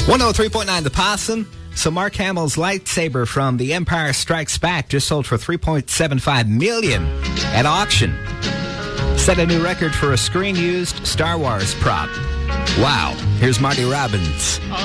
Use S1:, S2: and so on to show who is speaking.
S1: 103.9 The Possum. So Mark Hamill's lightsaber from The Empire Strikes Back just sold for $3.75 million at auction. Set a new record for a screen-used Star Wars prop. Wow. Here's Marty Robbins.